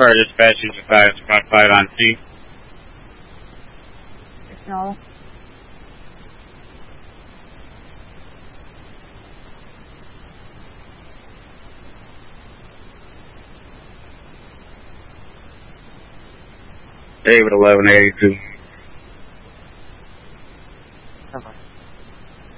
car dispatch is advised Squad 5 on C. No. David 1182.